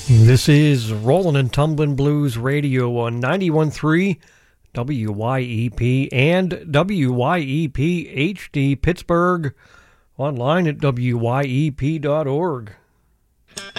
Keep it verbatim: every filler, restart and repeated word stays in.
This is Rollin' and Tumblin' Blues Radio on ninety-one point three W Y E P and W Y E P H D Pittsburgh, online at W Y E P dot org.